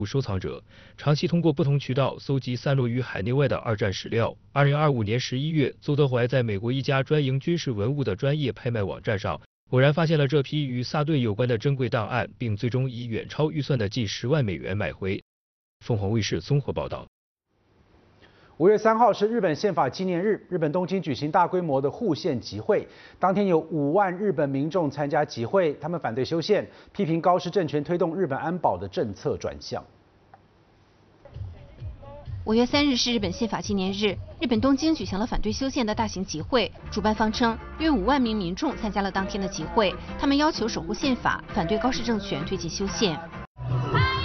收藏者，长期通过不同渠道搜集散落于海内外的二战史料。2025年11月，邹德怀在美国一家专营军事文物的专业拍卖网站上，偶然发现了这批与萨顿有关的珍贵档案，并最终以远超预算的近10万美元买回。凤凰卫视综合报道。 5月3号是日本宪法纪念日，日本东京举行大规模的护宪集会，当天有5万日本民众参加集会，他们反对修宪，批评高市政权推动日本安保的政策转向。 5月3日是日本宪法纪念日，日本东京举行了反对修宪的大型集会，主办方称约5万名民众参加了当天的集会，他们要求守护宪法，反对高市政权推进修宪。